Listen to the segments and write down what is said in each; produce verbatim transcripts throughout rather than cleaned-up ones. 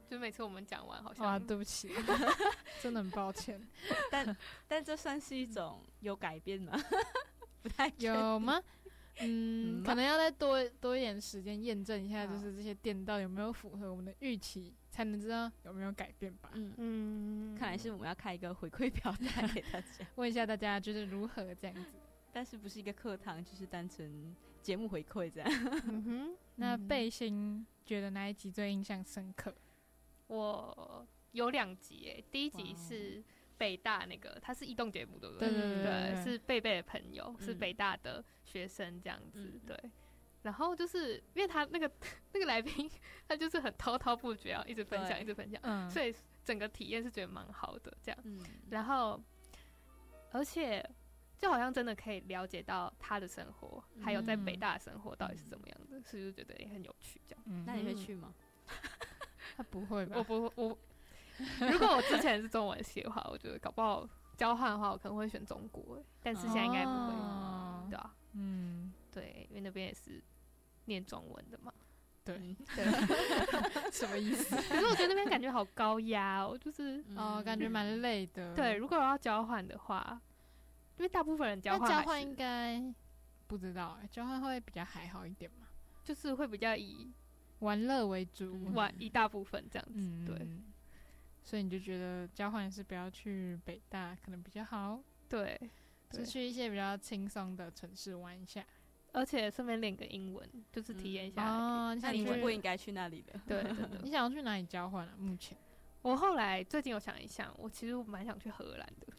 就每次我们讲完好像哇，对不起，真的很抱歉。 但但这算是一种有改变吗？不太有吗？嗯，可能要再多多一点时间验证一下，就是这些店到底有没有符合我们的预期，才能知道有没有改变吧。 嗯嗯， 看来是我们要开一个回馈表单给大家， 问一下大家就是如何这样子。 但是不是一个课堂，就是单纯节目回馈这样。 嗯哼， 那贝欣觉得哪一集最印象深刻？ 我有两集诶，第一集是北大那个，他是异动节目对不对？ 对对 对, 对, 对， 是贝贝的朋友， 嗯、 是北大的学生这样子， 嗯、 对。然后就是因为他那个那个来宾，他就是很滔滔不绝啊，一直分享，一直分享，嗯，所以整个体验是觉得蛮好的这样。嗯，然后而且就好像真的可以了解到他的生活，嗯、还有在北大的生活到底是怎么样的，嗯、是不是觉得也很有趣？这样， 嗯，那你会去吗？ 他不会吧？ 我不我。如果我之前是中文系的话，我觉得搞不好交换的话，我可能会选中国，但是现在应该不会，哦、对啊，嗯，对，因为那边也是念中文的嘛， 对， 嗯、对， 什么意思？ 可是我觉得那边感觉好高压哦，就是、 嗯、哦，感觉蛮累的。 对，如果我要交换的话，因为大部分人交换， 交换应该不知道哎、欸，交换会比较还好一点嘛， 就是会比较以玩乐为主， 玩一大部分这样子，嗯、对。 所以你就觉得交换是不要去北大可能比较好， 对， 是去一些比较轻松的城市玩一下， 而且顺便练个英文，就是体验一下。 哦、 嗯，那你不应该去那里的。 对，真的。 你想要去哪里交换啊？目前我后来最近有想一想，我其实蛮想去荷兰的。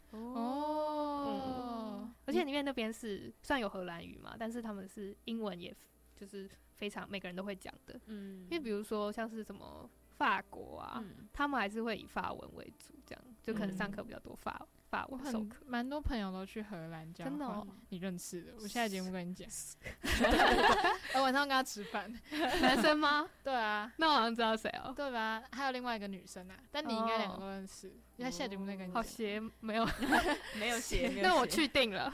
哦、嗯，而且因为那边是虽然有荷兰语嘛，但是他们是英文也就是非常每个人都会讲的。嗯，因为比如说像是什么。法国啊、嗯，他们还是会以法文为主，这样就可能上课比较多法、嗯、法文授课。 蛮多朋友都去荷兰交换，真的、哦，你认识的？我下在节目跟你讲。我晚上跟他吃饭， 男生吗？ 对啊， 那我好像知道谁哦， 对吧？还有另外一个女生啊，但你应该两个都认识，哦、因为他下节目再跟你讲。 好邪，没有， 没有邪， 那我去定了。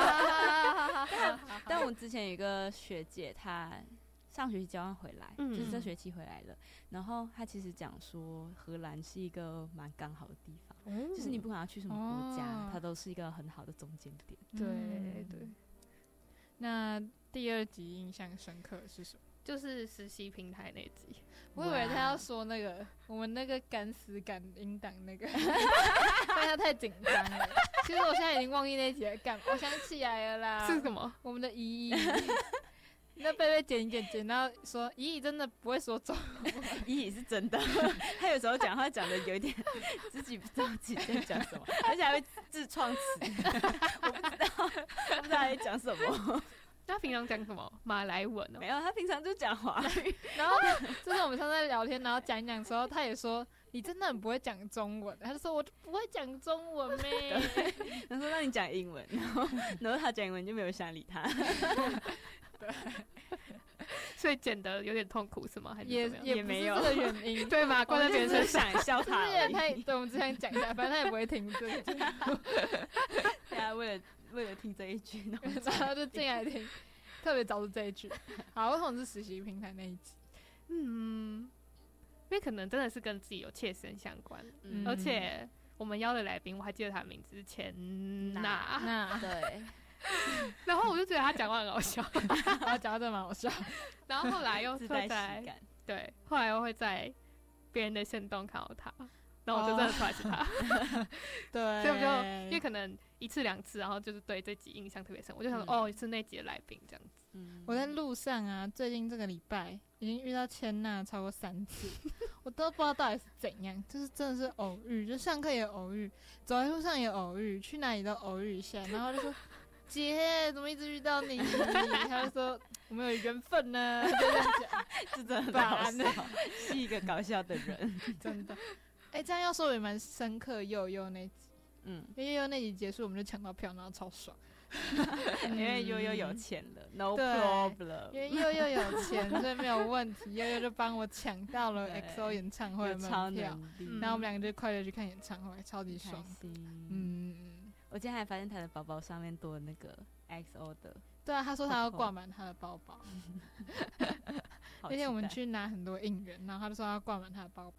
但我之前有一个学姐，她。上学期交换回来、嗯，就是这学期回来了。然后他其实讲说，荷兰是一个蛮刚好的地方、嗯，就是你不管要去什么国家，哦、它都是一个很好的中间点。 对、嗯、对。 那第二集印象深刻是什么？ 就是实习平台那集。 我以为他要说那个我们那个敢死敢音档那个，但他太紧张了。其实我现在已经忘记那集在干嘛，我想起来了啦。 是什么？ 我们的姨姨。那贝贝剪一剪剪到说姨姨真的不会说中文， 姨姨是真的，她有时候讲话讲的有一点自己不知道自己在讲什么，而且还会自创词，我不知道，我不知道她在讲什么。 他平常讲什么？马来文哦？ 没有，他平常就讲华语。 然后就是我们上次在聊天，然后讲一讲的时候，他也说你真的很不会讲中文，他就说我就不会讲中文咩。 然后说那你讲英文，然后然后他讲英文就没有想理他。 对， 所以剪得有点痛苦是吗？还是也也没有这个原因， 对吗？关在别人身上想笑他而已。 他对，我们之前讲一下，反正他也不会听这个。 对啊，为了为了听这一句， 然后就进来听，特别找出这一句。好，为什么是实习平台那一集？ 嗯，因为可能真的是跟自己有切身相关，嗯、而且我们邀的来宾，我还记得他的名字是钱娜， 那对。 然后我就觉得他讲话很好笑， 他讲话真的蛮好笑。 然后后来又会在对，后来又会在别人的限动看到他，然后我就真的出来是他。 哦、对， 所以我就因为可能一次两次，然后就是对这集印象特别深，我就想说、嗯、哦，是那集的来宾这样子。 嗯，我在路上啊，最近这个礼拜已经遇到千娜超过三次，我都不知道到底是怎样，就是真的是偶遇，就上课也偶遇，走在路上也偶遇，去哪里都偶遇一下，然后就说。姐，怎么一直遇到你？他就说我们有缘分呢、啊，就这样讲， 是真的很搞笑，是一个搞笑的人， 真的。哎、欸，这样要说也蛮深刻。悠悠那集，嗯，因为悠悠那集结束，我们就抢到票，然后超爽。 因为悠悠有钱了 ，no problem。 因为悠悠有钱，所以没有问题。悠悠就帮我抢到了 X O 演唱会的门票，然后我们两个就快乐去看演唱会，超级爽。 嗯。我今天还发现他的包包上面多了那个 X O 的， 对啊，他说他要挂满他的包包。那天我们去拿很多应援，然后他就说他要挂满他的包包。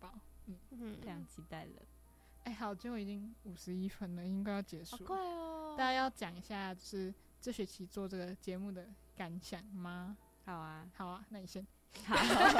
嗯嗯，非常期待了。 哎、欸，好，结果已经五十一分了，应该要结束了。 好快哦！ 大家要讲一下，就是这学期做这个节目的感想吗？ 好啊， 好啊，那你先。 好，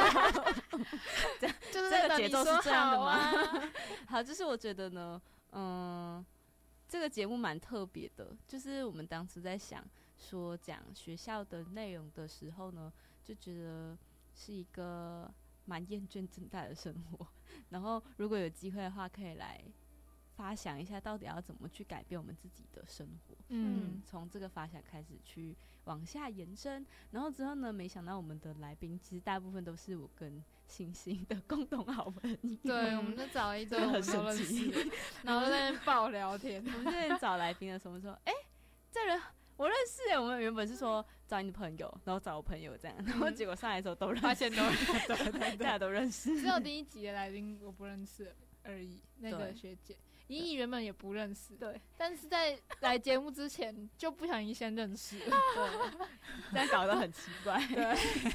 就是这个节奏是这样的吗？ 啊、 好，就是我觉得呢，嗯，这个节目蛮特别的，就是我们当时在想说讲学校的内容的时候呢，就觉得是一个蛮厌倦正大的生活，然后如果有机会的话，可以来发想一下，到底要怎么去改变我们自己的生活。嗯，从、嗯、这个发想开始去往下延伸，然后之后呢，没想到我们的来宾其实大部分都是我跟星星的共同好朋友。 对，我们就找一堆很熟悉，然后在那边爆聊天。 我们之前找来宾的时候说，哎、欸，这人我认识耶。我们原本是说找你的朋友，然后找我朋友这样，然后结果上来的时候都认识， 发现都大家都认识， 只有第一集的来宾我不认识而已。那个学姐。怡怡原本也不认识， 对， 但是在来节目之前就不小心先认识了， 对，这样搞得很奇怪， 对，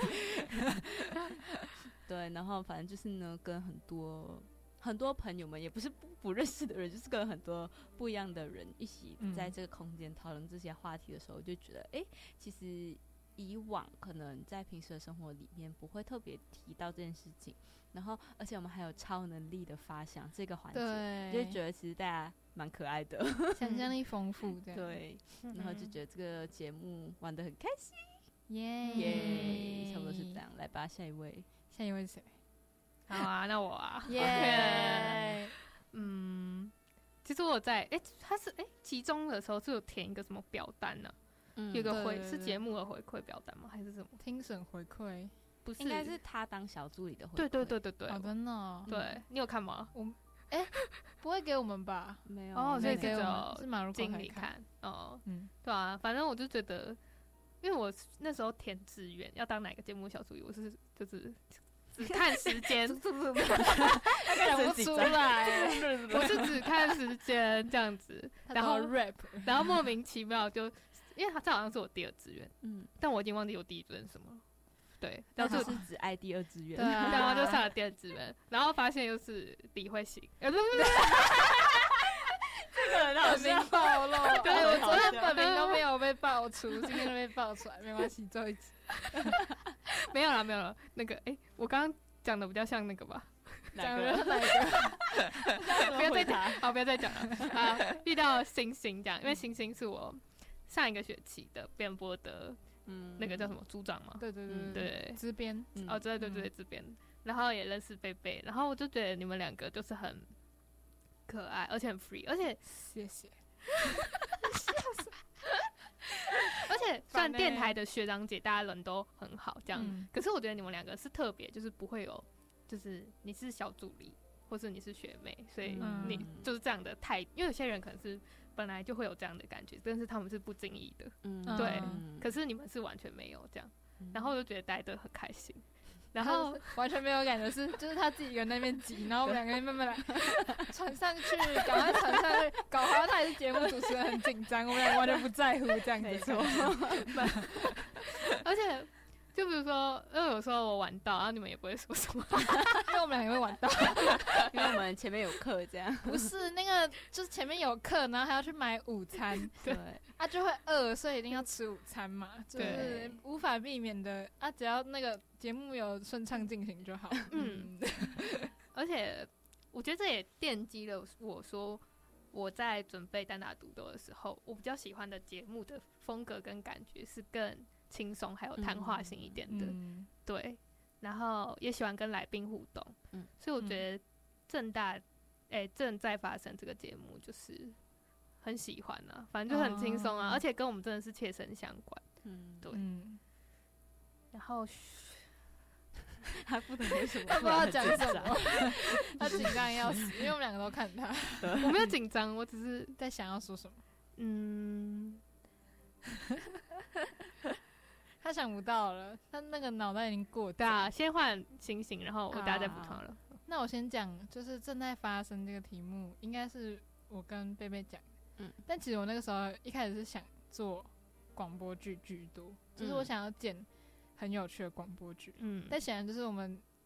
对，然后反正就是呢，跟很多很多朋友们，也不是不不认识的人，就是跟很多不一样的人一起在这个空间讨论这些话题的时候，就觉得，哎、欸，其实以往可能在平时的生活里面不会特别提到这件事情。然后，而且我们还有超能力的发想这个环节，就觉得其实大家蛮可爱的， 想象力丰富这样。 对，然后就觉得这个节目玩得很开心， 耶耶，差不多是这样。来吧，下一位， 下一位是谁？ 好啊，那我啊， 耶、yeah ， 嗯，其实我在哎，他是哎，其中的时候是有填一个什么表单呢、啊？嗯、有个回是节目的回馈表单吗？还是什么？ 听审回馈。 不是，应该是他当小助理的回馈。 对对对对对， 哦，真的、哦。 对、嗯、你有看吗？ 我，哎、欸，不会给我们吧？ 没有哦，所以只有是马如经理看。哦，嗯，对啊，反正我就觉得，因为我那时候填志愿要当哪个节目小助理，我是就是只看时间， 讲不出来， 我是只看时间这样子，然后 rap， 然后莫名其妙就，因为他这好像是我第二志愿，嗯，但我已经忘记我第一志愿是什么了。对， 但是是只爱第二志愿， 对啊，然后就上了第二志愿，然后发现又是李慧欣，呃，不不不， 这个很好笑， 暴露，对，我昨天本名都没有被爆出，今天都被爆出来，没关系，最后一集， 没有了，没有了，那个，哎、欸，我刚刚讲的比较像那个吧？ 讲的哪个？ 不要再讲，好，不要再讲了啊！遇到星星这样，因为星星是我上一个学期的编播的。嗯，那个叫什么组长嘛？ 对对对对对， 支编、 嗯、哦，对对对，支编、嗯。然后也认识贝贝，然后我就觉得你们两个就是很可爱，而且很 free， 而且谢谢， 而且虽然电台的学长姐大家人都很好，这样、嗯，可是我觉得你们两个是特别，就是不会有，就是你是小助理，或是你是学妹，所以你就是这样的态，因为有些人可能是。本来就会有这样的感觉，但是他们是不经意的，嗯，对。嗯、可是你们是完全没有这样，嗯、然后我就觉得待得很开心，然后完全没有感觉是，就是他自己一个人在那边挤，然后我们两个人慢慢来传上去，赶快传上去，搞好他也是节目主持人很紧张，我们两个完全不在乎这样子， 没错。 而且就比如说，因为有时候我晚到，然后你们也不会说什么， 因为我们两个会晚到， 因为我们前面有课，这样。 不是那个，就是前面有课，然后还要去买午餐， 对， 啊就会饿，所以一定要吃午餐嘛，就是无法避免的啊，只要那个节目有顺畅进行就好。嗯， 而且我觉得这也奠基了我说我在准备单打独斗的时候，我比较喜欢的节目的风格跟感觉是更轻松还有谈话性一点的、嗯，对，然后也喜欢跟来宾互动、嗯，所以我觉得正大，哎、欸，正在发生这个节目就是很喜欢啊，反正就很轻松啊、哦，而且跟我们真的是切身相关，嗯，对，嗯、然后他不懂为什么， 他不知道讲什么，他紧张要死，因为我们两个都看他， 我没有紧张，我只是在想要说什么， 嗯。 他想不到了，他那个脑袋已经过。 对啊，先换星星，然后我大家再补充了。 那我先讲，就是正在发生这个题目，应该是我跟贝贝讲的。嗯，但其实我那个时候一开始是想做广播剧居多，就是我想要剪很有趣的广播剧。嗯，但显然就是我们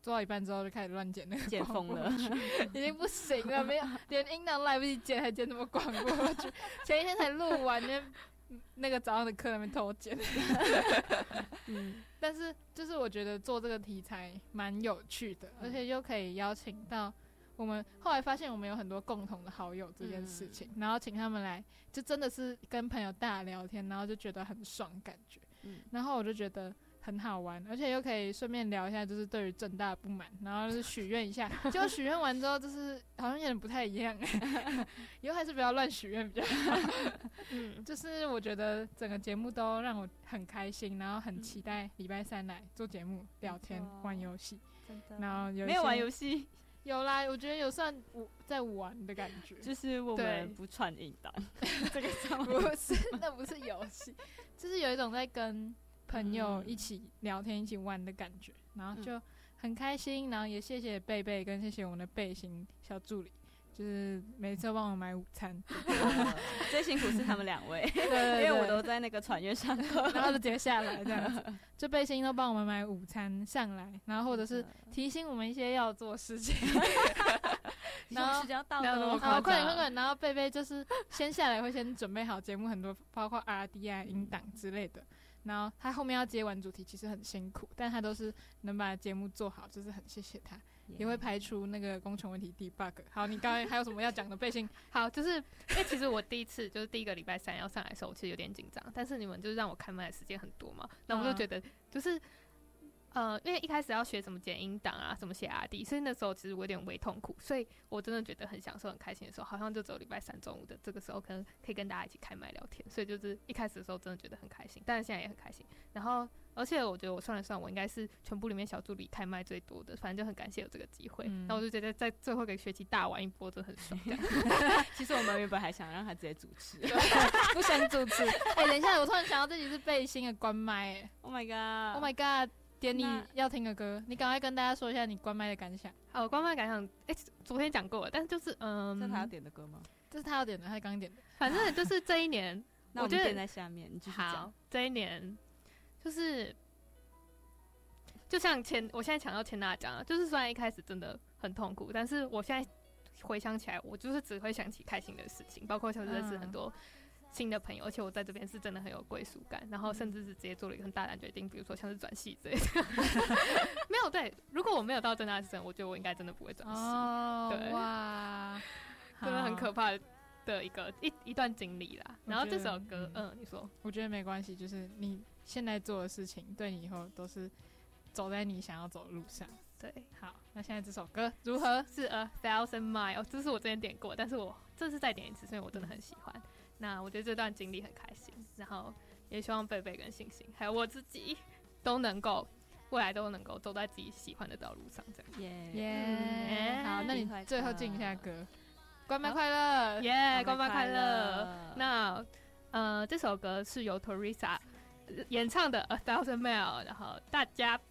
做到一半之后就开始乱剪那个剪疯了， 已经不行了，没有连音档来不及剪，还剪那么广过去。前一天才录完，那那个早上的课那边偷剪。嗯，但是就是我觉得做这个题材蛮有趣的，而且又可以邀请到我们后来发现我们有很多共同的好友这件事情，嗯、然后请他们来，就真的是跟朋友大聊天，然后就觉得很爽感觉。嗯，然后我就觉得很好玩，而且又可以顺便聊一下，就是对于政大不满，然后就是许愿一下。结果许愿完之后，就是好像有点不太一样，以后还是不要乱许愿比较好。嗯，就是我觉得整个节目都让我很开心，然后很期待礼拜三来做节目、聊天、玩游戏。然后有没有玩游戏？ 有啦，我觉得有算在玩的感觉， 就是我们不串音档，这个上不是，那不是游戏，就是有一种在跟朋友一起聊天、一起玩的感觉，然后就很开心，然后也谢谢贝贝跟谢谢我们的背心小助理，就是每次都帮我买午餐， 最辛苦是他们两位， 对对对， 因为我都在那个船员上课， 然后就直接下来这样子，就背心都帮我们买午餐上来，然后或者是提醒我们一些要做的事情， 然后时间到了， 然后快点快点，然后贝贝就是先下来会先准备好节目很多，包括 R D 啊、音档之类的。然后他后面要接完主题，其实很辛苦，但他都是能把节目做好，就是很谢谢他， yeah. 也会排除那个工程问题 debug。好，你刚才还有什么要讲的？背心好，就是因为其实我第一次就是第一个礼拜三要上来的时候，我其实有点紧张，但是你们就是让我开麦的时间很多嘛，那我就觉得就是。呃，因为一开始要学怎么剪音档啊，怎么写 R D， 所以那时候其实我有点微痛苦，所以我真的觉得很享受、很开心的时候，好像就只有礼拜三中午的这个时候，可能可以跟大家一起开麦聊天，所以就是一开始的时候真的觉得很开心，但是现在也很开心。然后，而且我觉得我算了算，我应该是全部里面小助理开麦最多的，反正就很感谢有这个机会。嗯、然后我就觉得在最后一个学期大玩一波，真的很爽。 其实我们原本还想让他直接主持， 不想主持。哎、欸，等一下，我突然想到这集是背心的关麦、欸。 Oh my god！Oh my god！点你要听的歌，你赶快跟大家说一下你关麦的感想。 好，我关麦感想，哎、欸，昨天讲过了，但是就是嗯， 这是他要点的歌吗？ 这是他要点的，他刚点的。 反正就是这一年， 那我们点在下面，你继续讲。 好，这一年就是就像前，我现在想到前大讲啊，就是虽然一开始真的很痛苦，但是我现在回想起来，我就是只会想起开心的事情，包括像认识很多。新的朋友，而且我在这边是真的很有归属感，然后甚至是直接做了一个很大胆决定，比如说像是转系之类的。没有对，如果我没有到政大之声，我觉得我应该真的不会转系。哦，对，哇，真的很可怕的一个一一段经历啦。然后这首歌，嗯，嗯你说， 我觉得没关系，就是你现在做的事情，对你以后都是走在你想要走的路上。 对， 好，那现在这首歌如何？ 是 A Thousand Miles， 这是我之前点过，但是我这次再点一次，所以我真的很喜欢。那我觉得这段经历很开心，然后也希望贝贝跟星星还有我自己都能够未来都能够走在自己喜欢的道路上，这样。 耶耶！好，那你最后进一下歌，关麦快乐， 耶、yeah, 关麦快乐。那呃，这首歌是由 Teresa 演唱的《A Thousand Miles》，然后大家